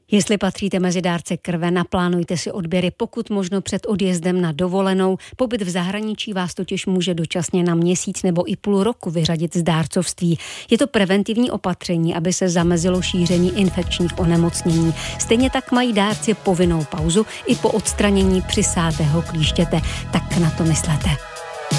Jestli patříte mezi dárce krve, naplánujte si odběry pokud možno před odjezdem na dovolenou. Pobyt v zahraničí vás totiž může dočasně na měsíc nebo i půl roku vyřadit z dárcovství. Je to preventivní opatření, aby se zamezilo šíření infekčních onemocnění. Stejně tak mají dárci povinnou pauzu i po odstranění přisátého klíštěte. Tak na to myslete.